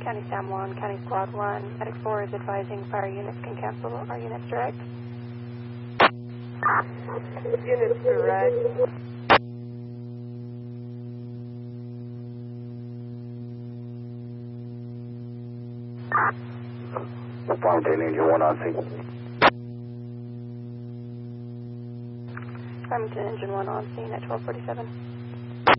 County Sam 1, County Squad 1. Medic 4 is advising fire units can cancel. Are units direct? Units direct. Farmington Engine 1 on scene. Farmington Engine 1 on scene at 1247.